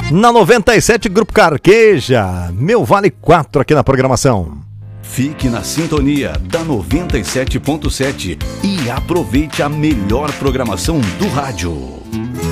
Na 97, Grupo Carqueja, Meu Vale 4 aqui na programação. Fique na sintonia da 97.7 e aproveite a melhor programação do rádio.